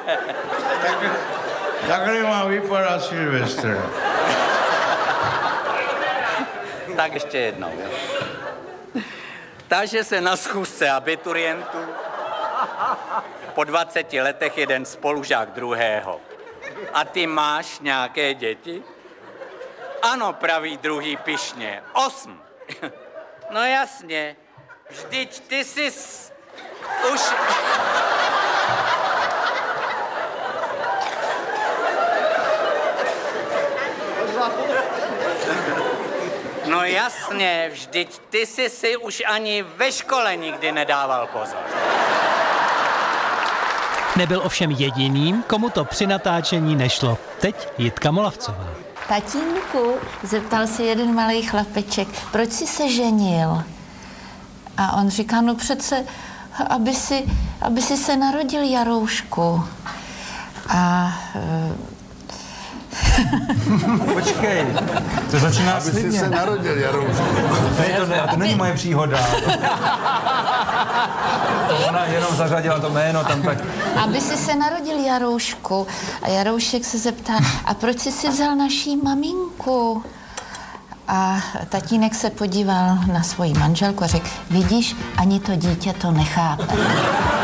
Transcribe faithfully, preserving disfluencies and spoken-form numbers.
Tak, takhle má vypadat Silvestr. Tak ještě jednou. Táže se na schůzce abiturientů. Po dvaceti letech jeden spolužák druhého. A ty máš nějaké děti? Ano, praví druhý pyšně. Osm. No jasně. Vždyť ty jsi s... už... No jasně, vždyť ty jsi si už ani ve škole nikdy nedával pozor. Nebyl ovšem jediným, komu to při natáčení nešlo. Teď Jitka Molavcová. Tatínku, zeptal se jeden malý chlapeček, proč jsi se ženil? A on říká, no přece, aby si, aby si se narodil, Jaroušku. A... Počkej, to začíná Aby slibně. jsi se narodil, Jaroušku. Ne, to, ne, to není moje příhoda. To ona jenom zařadila to jméno tam tak. Aby si se narodil, Jaroušku. A Jaroušek se zeptá, a proč jsi si vzal naší maminku? A tatínek se podíval na svoji manželku a řekl, vidíš, ani to dítě to nechápe.